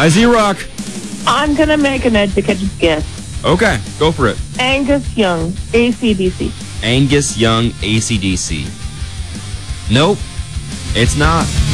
I see a rock. I'm going to make an educated guess. Okay, go for it. Angus Young, AC/DC. Angus Young, AC/DC. Nope, it's not.